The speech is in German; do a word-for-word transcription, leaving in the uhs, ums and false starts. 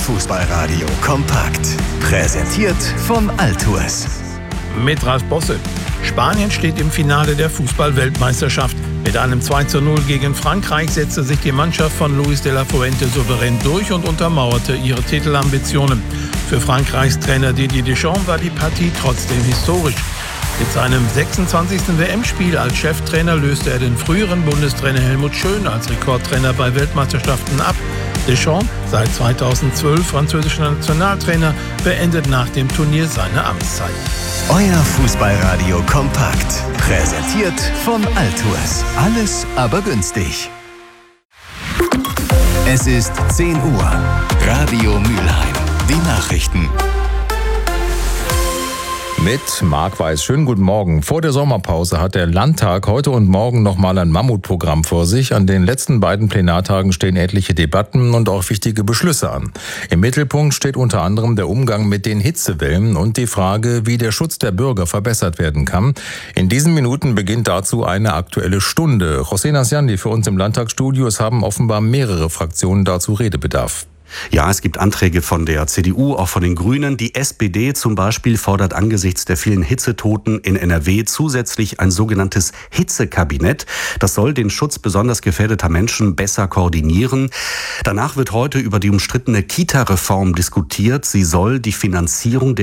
Fußballradio kompakt. Präsentiert von Altours. Mit Ralf Bosse. Spanien steht im Finale der Fußball-Weltmeisterschaft. Mit einem zwei zu null gegen Frankreich setzte sich die Mannschaft von Luis de la Fuente souverän durch und untermauerte ihre Titelambitionen. Für Frankreichs Trainer Didier Deschamps war die Partie trotzdem historisch. Mit seinem sechsundzwanzigsten W M-Spiel als Cheftrainer löste er den früheren Bundestrainer Helmut Schön als Rekordtrainer bei Weltmeisterschaften ab. Deschamps, seit zweitausendzwölf französischer Nationaltrainer, beendet nach dem Turnier seine Amtszeit. Euer Fußballradio kompakt. Präsentiert von Altours. Alles aber günstig. Es ist zehn Uhr. Radio Mülheim. Die Nachrichten. Mit Marc Weiß. Schönen guten Morgen. Vor der Sommerpause hat der Landtag heute und morgen nochmal ein Mammutprogramm vor sich. An den letzten beiden Plenartagen stehen etliche Debatten und auch wichtige Beschlüsse an. Im Mittelpunkt steht unter anderem der Umgang mit den Hitzewellen und die Frage, wie der Schutz der Bürger verbessert werden kann. In diesen Minuten beginnt dazu eine aktuelle Stunde. José Nasciandi für uns im Landtagsstudio. Es haben offenbar mehrere Fraktionen dazu Redebedarf. Ja, es gibt Anträge von der C D U, auch von den Grünen. Die S P D zum Beispiel fordert angesichts der vielen Hitzetoten in N R W zusätzlich ein sogenanntes Hitzekabinett. Das soll den Schutz besonders gefährdeter Menschen besser koordinieren. Danach wird heute über die umstrittene Kita-Reform diskutiert. Sie soll die Finanzierung der